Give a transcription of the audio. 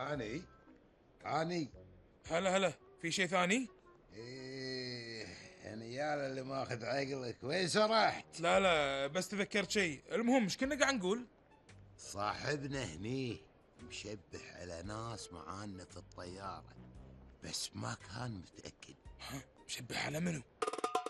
اني هلا، في شيء ثاني؟ ايه هنيال اللي ماخذ عقلك، وين سرحت؟ لا، بس تذكرت شيء. المهم ايش كنا قاعد نقول؟ صاحبنا هني مشبح على ناس معانا في الطيارة، بس ما كان متأكد. مشبه على منو؟